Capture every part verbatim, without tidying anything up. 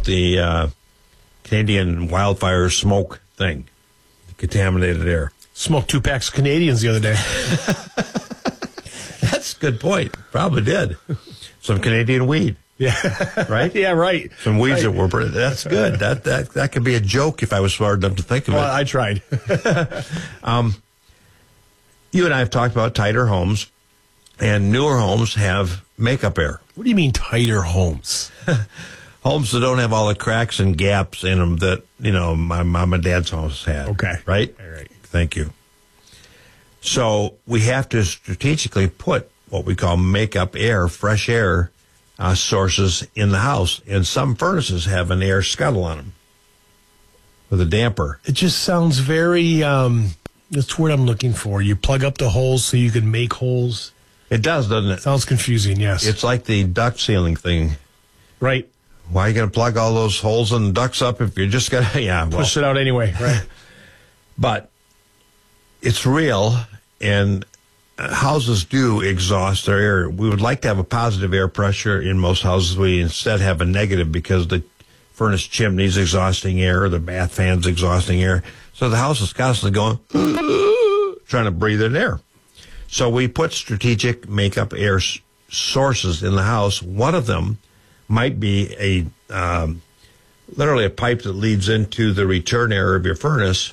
the uh, Canadian wildfire smoke thing, contaminated air. Smoked two packs of Canadians the other day. That's a good point. Probably did. Some Canadian weed. Yeah. Right? Yeah, right. Some weeds right. that were pretty, that's good. That that that could be a joke if I was smart enough to think of well, it. I tried. um, you and I have talked about tighter homes, and newer homes have makeup air. What do you mean tighter homes? Homes that don't have all the cracks and gaps in them that, you know, my mom and dad's house had. Okay. Right? All right. Thank you. So we have to strategically put what we call makeup air, fresh air uh, sources in the house. And some furnaces have an air scuttle on them with a damper. It just sounds very, um, that's what I'm looking for. You plug up the holes so you can make holes. It does, doesn't it? Sounds confusing, yes. It's like the duct sealing thing. Right. Why are you going to plug all those holes in the ducts up if you're just going to, yeah. Well. Push it out anyway, right. But it's real, and houses do exhaust their air. We would like to have a positive air pressure in most houses. We instead have a negative because the furnace chimney's exhausting air, the bath fan's exhausting air. So the house is constantly going, trying to breathe in air. So we put strategic makeup air s- sources in the house. One of them might be a um, literally a pipe that leads into the return air of your furnace,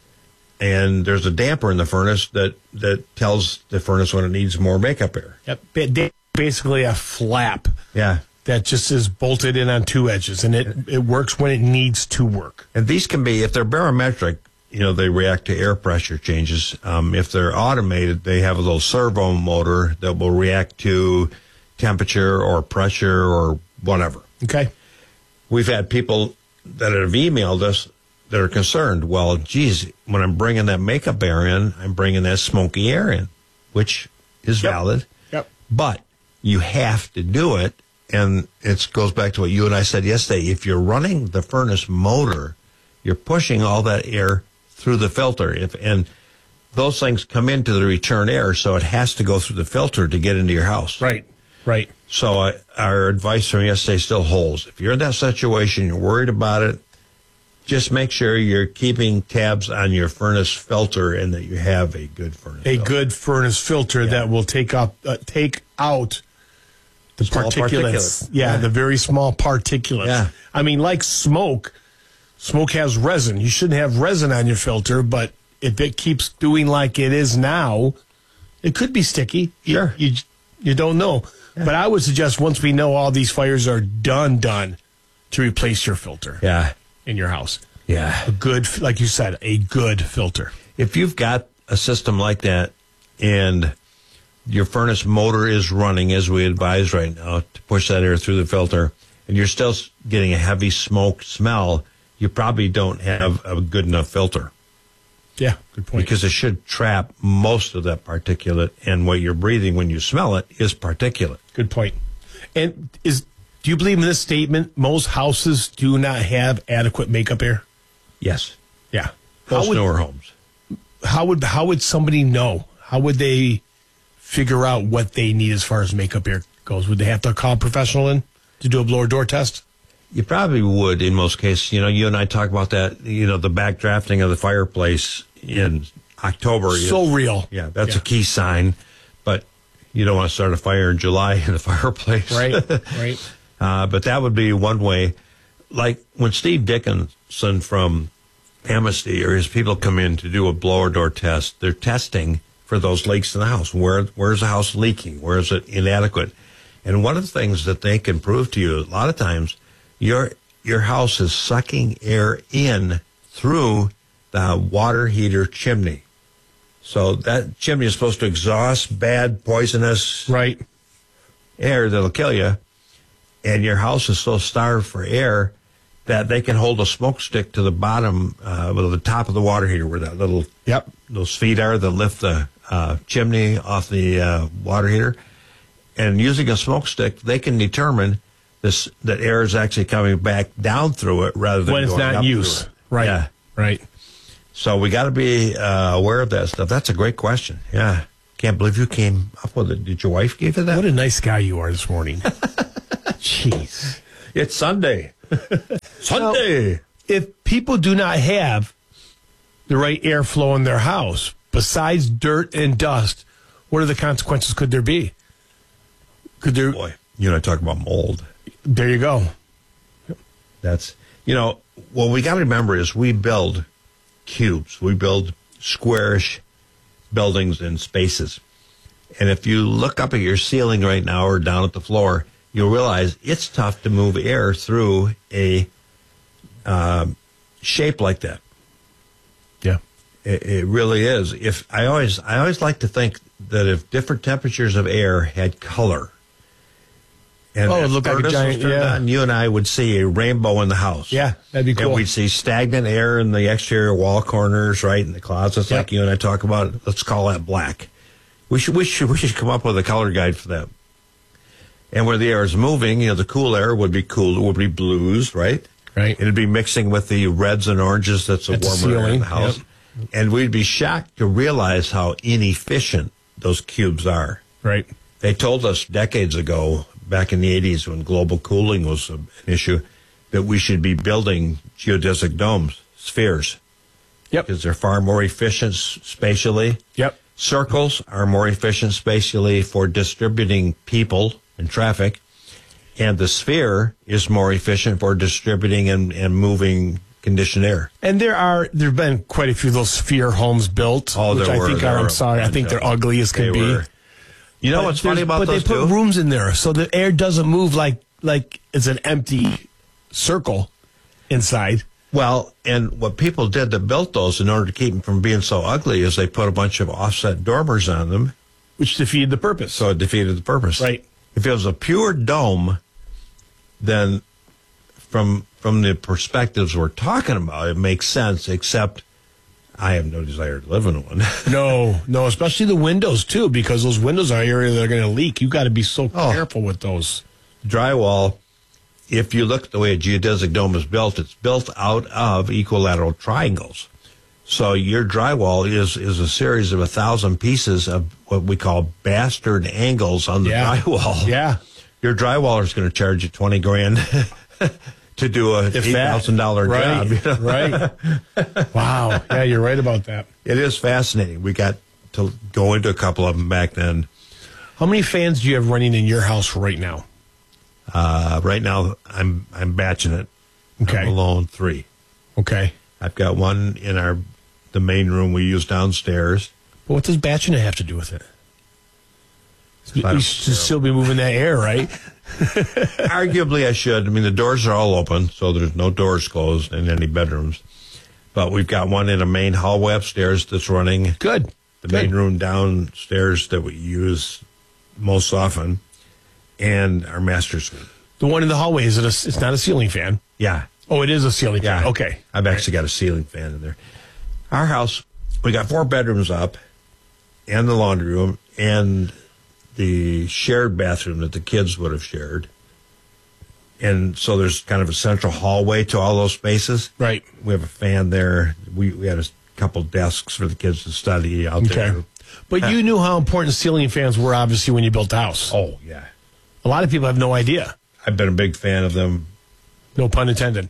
and there's a damper in the furnace that, that tells the furnace when it needs more makeup air. Yep. Basically a flap. Yeah. That just is bolted in on two edges, and it, it works when it needs to work. And these can be, if they're barometric, you know, they react to air pressure changes. Um, if they're automated, they have a little servo motor that will react to temperature or pressure or whatever. Okay. We've had people that have emailed us that are concerned. Well, geez, when I'm bringing that makeup air in, I'm bringing that smoky air in, which is Yep. valid. Yep. But you have to do it. And it goes back to what you and I said yesterday. If you're running the furnace motor, you're pushing all that air through the filter. If, and those things come into the return air, so it has to go through the filter to get into your house. Right. Right. So uh, our advice from yesterday still holds. If you're in that situation, you're worried about it, just make sure you're keeping tabs on your furnace filter and that you have a good furnace A filter. good furnace filter Yeah. that will take up, uh, take out the Small particulates. particulates. Yeah, Yeah. the very small particulates. Yeah. I mean, like smoke, smoke has resin. You shouldn't have resin on your filter, but if it keeps doing like it is now, it could be sticky. You- Sure. You, you, don't know. Yeah. But I would suggest once we know all these fires are done, done, to replace your filter Yeah. in your house. Yeah. A good, like you said, a good filter. If you've got a system like that and your furnace motor is running, as we advise right now, to push that air through the filter, and you're still s- getting a heavy smoke smell, you probably don't have a good enough filter. Yeah, good point. Because it should trap most of that particulate, and what you're breathing when you smell it is particulate. Good point. And is do you believe in this statement? Most houses do not have adequate makeup air. Yes. Yeah. Most How would, newer homes. how would how would somebody know? How would they figure out what they need as far as makeup air goes? Would they have to call a professional in to do a blower door test? You probably would in most cases. You know, you and I talk about that, you know, the backdrafting of the fireplace in October. So is, real. Yeah, that's Yeah. a key sign. But you don't want to start a fire in July in the fireplace. Right, right. Uh, but that would be one way. Like when Steve Dickinson from Amnesty or his people come in to do a blower door test, they're testing for those leaks in the house. Where Where's the house leaking? Where is it inadequate? And one of the things that they can prove to you, a lot of times, your your house is sucking air in through the water heater chimney. So that chimney is supposed to exhaust bad, poisonous Right. air that'll kill you. And your house is so starved for air that they can hold a smoke stick to the bottom, uh, well, the top of the water heater where that little, Yep. those feet are that lift the uh, chimney off the uh, water heater. And using a smoke stick, they can determine this that air is actually coming back down through it rather than When it's going not up in use. through it. Right. Yeah. Right. So we got to be uh, aware of that stuff. That's a great question. Yeah. Can't believe you came up with it. Did your wife give you that? What a nice guy you are this morning. Jeez. It's Sunday. Sunday. If people do not have the right airflow in their house, besides dirt and dust, what are the consequences could there be? Could there? Boy, you and I talk about mold. There you go. That's, you know, what we got to remember is we build cubes. We build squarish buildings and spaces. And if you look up at your ceiling right now or down at the floor, you'll realize it's tough to move air through a uh, shape like that. Yeah. It, it really is. If I always, I always like to think that if different temperatures of air had color, and Oh, it if looked like a furnace was giant- turned yeah. on, you and I would see a rainbow in the house. Yeah, that'd be cool. And we'd see stagnant air in the exterior wall corners, right, in the closets, Yep. like you and I talk about. Let's call that black. We should, we should, we should come up with a color guide for that. And where the air is moving, you know, the cool air would be cool, would be blues, right? Right. It'd be mixing with the reds and oranges that's a At the warmer air in ceiling, the house. yep. And we'd be shocked to realize how inefficient those cubes are. Right. They told us decades ago, back in the eighties, when global cooling was an issue, that we should be building geodesic domes, spheres, Yep. because they're far more efficient s- spatially. Yep. Circles are more efficient spatially for distributing people and traffic, and the sphere is more efficient for distributing and, and moving conditioned air. And there are there have been quite a few of those sphere homes built, Oh, which there I were. think There are. were I'm a sorry, I bunch think of they're them. ugly as can They be. were. You know But what's funny there's- about but those they put two? rooms in there, so the air doesn't move like like it's an empty circle inside. Well, and what people did that built those in order to keep them from being so ugly is they put a bunch of offset dormers on them, Which defeated the purpose. so it defeated the purpose. Right. If it was a pure dome, then from from the perspectives we're talking about, it makes sense, except I have no desire to live in one. No, no, especially the windows too, because those windows are area that are going to leak. You got to be so Oh. careful with those. Drywall, if you look at the way a geodesic dome is built, it's built out of equilateral triangles. So your drywall is is a series of a thousand pieces of what we call bastard angles on the Yeah. drywall. Yeah, Your drywaller is going to charge you twenty grand to do a If eight that- thousand dollar right, job. You know? right. Wow. Yeah, you're right about that. It is fascinating. We got to go into a couple of them back then. How many fans do you have running in your house right now? Uh, right now, I'm I'm batching it. Okay. I'm alone three. Okay. I've got one in our the main room we use downstairs. But what does batching have to do with it? You don't should know. still be moving that air, right? Arguably, I should. I mean, the doors are all open, so there's no doors closed in any bedrooms. But we've got one in a main hallway upstairs that's running. Good. The Good. main room downstairs that we use most often, and our master suite. The one in the hallway, is it a, it's not a ceiling fan? Yeah. Oh, it is a ceiling Yeah. fan. Okay. I've actually got a ceiling fan in there. Our house, we got four bedrooms up, and the laundry room, and the shared bathroom that the kids would have shared. And so there's kind of a central hallway to all those spaces. Right. We have a fan there. We we had a couple desks for the kids to study out Okay. there. But you knew how important ceiling fans were, obviously, when you built the house. Oh, yeah. A lot of people have no idea. I've been a big fan of them. No pun intended.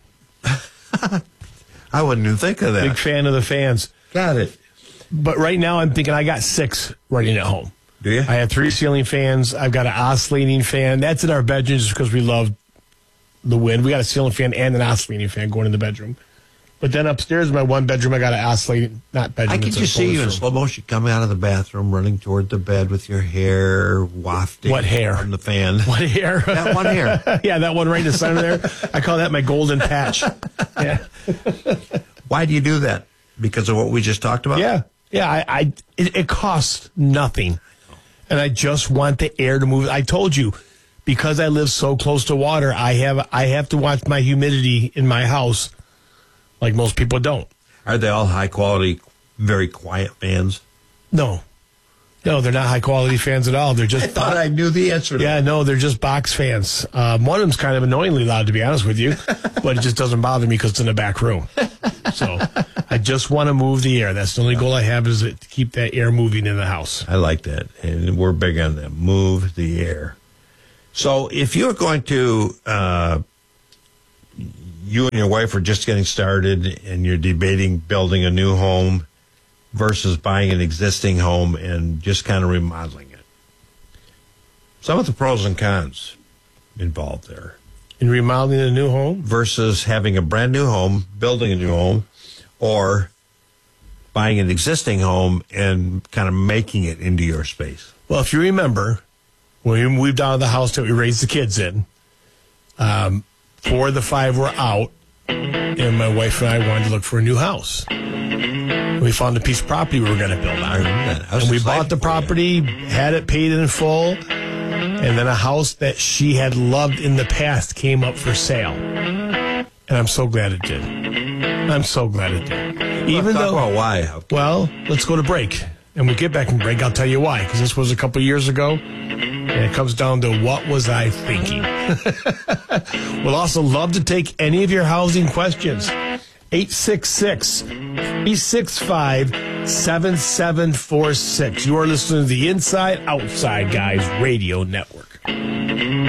I wouldn't even think of that. Big fan of the fans. Got it. But right now, I'm thinking I got six running at home. Do you? I have three ceiling fans. I've got an oscillating fan. That's in our bedrooms because we love the wind. We got a ceiling fan and an oscillating fan going in the bedroom. But then upstairs in my one bedroom, I got an oscillating, not bedroom. I can it's a just see you in bonus slow room. motion coming out of the bathroom, running toward the bed with your hair wafting. What hair? From the fan. One hair. That one hair. Yeah, that one right in the center there. I call that my golden patch. Yeah. Why do you do that? Because of what we just talked about? Yeah. Yeah, I, I it, it costs nothing. And I just want the air to move. I told you, because I live so close to water, I have I have to watch my humidity in my house like most people don't. Are they all high quality, very quiet fans? No. No, they're not high quality fans at all. They're just I thought I knew the answer to Yeah, that. no, they're just box fans. Um, one of them's kind of annoyingly loud, to be honest with you, but it just doesn't bother me because it's in the back room. So I just want to move the air. That's the only goal I have, is to keep that air moving in the house. I like that. And we're big on that. Move the air. So if you're going to, uh, you and your wife are just getting started and you're debating building a new home versus buying an existing home and just kind of remodeling it. Some of the pros and cons involved there. In remodeling a new home? Versus having a brand new home, building a new home, or buying an existing home and kind of making it into your space. Well, if you remember, when we moved out of the house that we raised the kids in, um, four of the five were out, and my wife and I wanted to look for a new house. We found a piece of property we were going to build on. And we bought the property, had it paid in full, and then a house that she had loved in the past came up for sale. And I'm so glad it did. I'm so glad it did. Even Talk though, about why. well, let's go to break. And we get back in break, I'll tell you why. Because this was a couple years ago. And it comes down to what was I thinking? We'll also love to take any of your housing questions. eight six six, three six five, seven seven four six. You are listening to the Inside Outside Guys Radio Network.